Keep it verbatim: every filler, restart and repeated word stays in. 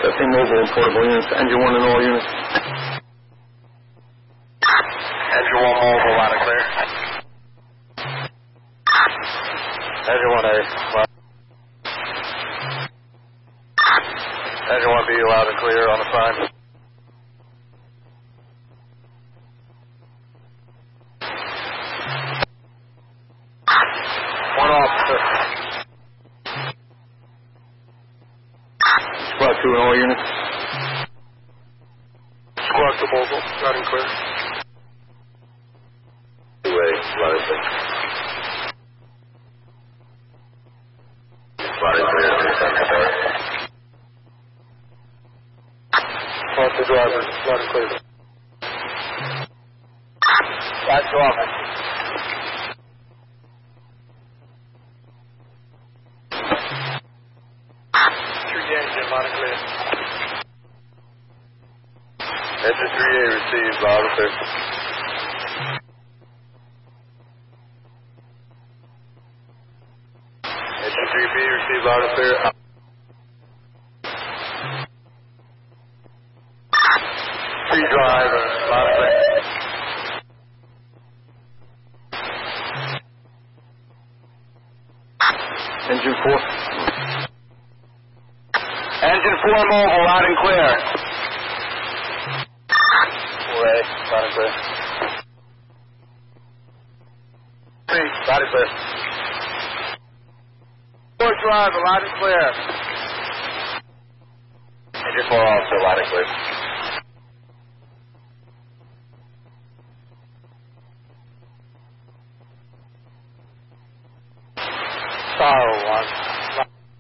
Testing mobile and portable units. Engine one and all units. Engine one mobile, loud and clear. Engine one A, loud. Engine one B, loud and clear on the sign. One officer. Squad two and all units. Squad two mobile, loud and clear. two A, loud and clear. Loud and clear. Squad two driver, loud and clear. Back to office. Engine, loud and clear. Engine three A received, loud and clear. Engine three B received, loud and clear. Three driver, loud and clear. Engine four. Engine four mobile, loud and clear. four A, loud and clear. three, loud and clear. four driver, loud and clear. Engine four also, loud and clear.